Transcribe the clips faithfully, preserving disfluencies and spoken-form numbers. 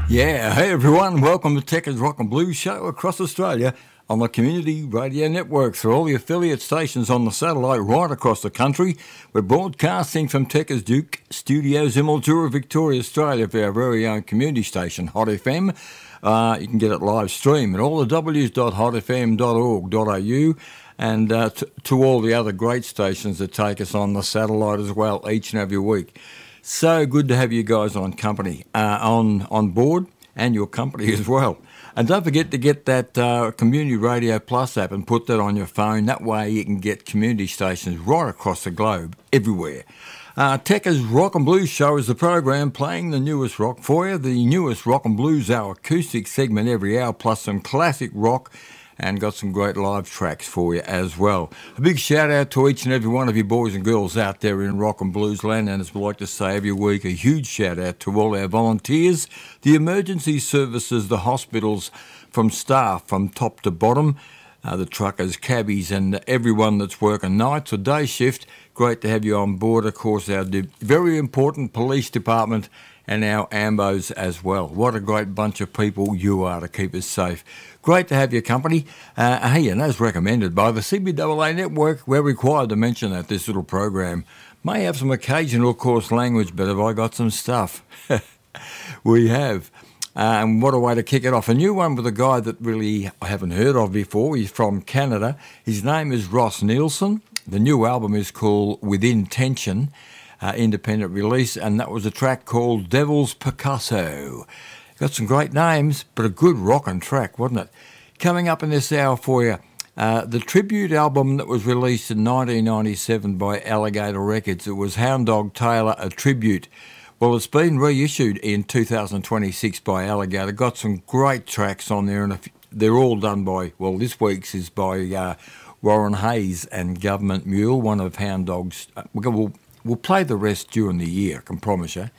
Yeah, hey everyone, welcome to Techers Rock and Blues Show across Australia on the Community Radio Network through all the affiliate stations on the satellite right across the country. We're broadcasting from Techers Duke Studios in Mildura, Victoria, Australia for our very own community station, Hot F M. Uh, you can get it live stream at all the w's dot hot f m dot org dot a u and uh, t- to all the other great stations that take us on the satellite as well each and every week. So good to have you guys on company, uh, on on board, and your company as well. And don't forget to get that uh, Community Radio Plus app and put that on your phone. That way you can get community stations right across the globe, everywhere. Uh, Techers Rock and Blues Show is the program playing the newest rock for you. The newest Rock and Blues, our acoustic segment every hour, plus some classic rock, and got some great live tracks for you as well. A big shout out to each and every one of you boys and girls out there in rock and blues land, and as we like to say every week, a huge shout out to all our volunteers, the emergency services, the hospitals, from staff from top to bottom, uh, the truckers, cabbies, and everyone that's working nights or day shift. Great to have you on board. Of course, our very important police department and our ambos as well. What a great bunch of people you are to keep us safe. Great to have your company. Uh, hey, and as recommended by the C B A A Network, we're required to mention that this little program may have some occasional coarse language, but have I got some stuff? We have. Uh, and what a way to kick it off. A new one with a guy that really I haven't heard of before. He's from Canada. His name is Ross Nielsen. The new album is called Within Tension, uh, independent release, and that was a track called Devil's Picasso. Got some great names, but a good rockin' track, wasn't it? Coming up in this hour for you, uh, the tribute album that was released in nineteen ninety-seven by Alligator Records. It was Hound Dog Taylor, a tribute. Well, it's been reissued in two thousand twenty-six by Alligator. Got some great tracks on there, and they're all done by, well, this week's is by uh, Warren Hayes and Government Mule, one of Hound Dog's. Uh, we'll, we'll play the rest during the year, I can promise you.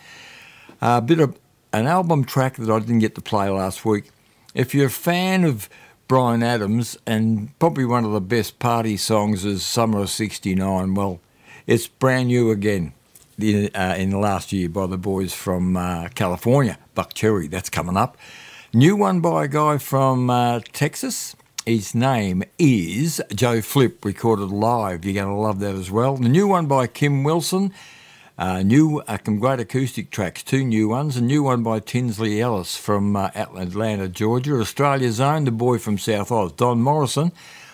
A uh, bit of an album track that I didn't get to play last week. If you're a fan of Bryan Adams, and probably one of the best party songs is Summer of sixty-nine, well, it's brand new again in, uh, in the last year by the boys from uh, California, Buck Cherry, that's coming up. New one by a guy from uh, Texas. His name is Joe Flip, recorded live. You're going to love that as well. The new one by Kim Wilson. Uh, new, uh, some great acoustic tracks, two new ones. A new one by Tinsley Ellis from uh, Atlanta, Georgia. Australia's own, the boy from South Oz, Don Morrison.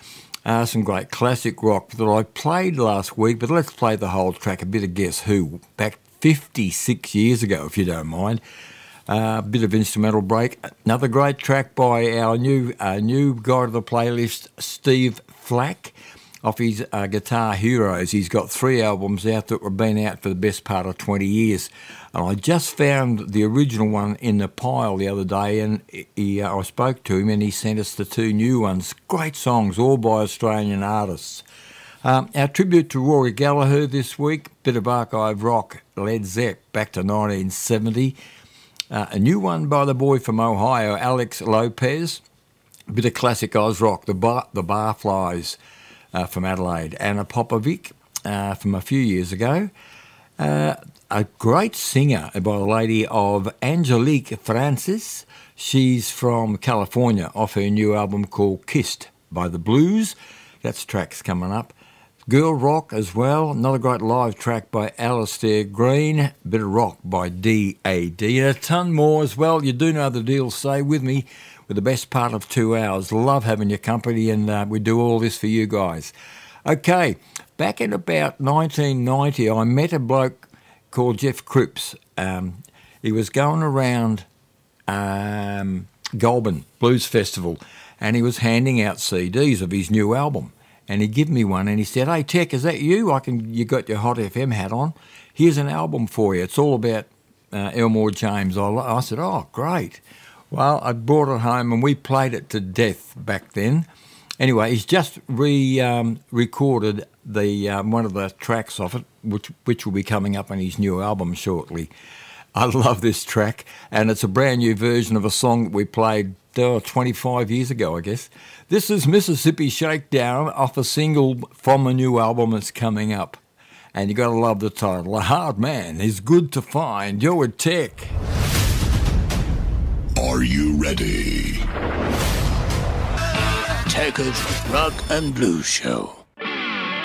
Uh, some great classic rock that I played last week, but let's play the whole track, a bit of Guess Who, back fifty-six years ago, if you don't mind. A uh, bit of instrumental break. Another great track by our new uh, new guy to the playlist, Steve Flack. Off his uh, Guitar Heroes. He's got three albums out that have been out for the best part of twenty years. And I just found the original one in the pile the other day, and he, uh, I spoke to him and he sent us the two new ones. Great songs, all by Australian artists. Um, our tribute to Rory Gallagher this week, bit of archive rock, Led Zepp, back to nineteen seventy. Uh, a new one by the boy from Ohio, Alex Lopez. A bit of classic Oz rock, the, bar, the Barflies. Uh, from Adelaide, Anna Popovic uh, from a few years ago. Uh, a great singer by the lady of Angelique Francis. She's from California, off her new album called Kissed by the Blues. That's tracks coming up. Girl rock as well. Another great live track by Alistair Green. Bit of rock by D A D. And a ton more as well. You do know the deal. Stay with me for the best part of two hours. Love having your company, and uh, we do all this for you guys. Okay, back in about nineteen ninety, I met a bloke called Jeff Cripps. Um, he was going around um, Goulburn Blues Festival, and he was handing out C Ds of his new album. And he gave me one, and he said, "Hey, Tech, is that you? I can. You got your Hot F M hat on. Here's an album for you. It's all about uh, Elmore James." I, I said, "Oh, great." Well, I brought it home and we played it to death back then. Anyway, he's just re um, recorded the um, one of the tracks off it, which which will be coming up on his new album shortly. I love this track, and it's a brand new version of a song that we played oh, twenty-five years ago, I guess. This is Mississippi Shakedown off a single from a new album that's coming up. And you got to love the title. A Hard Man is Good to Find. You're with Tech. Are you ready? Tekka's Rock and Blues Show.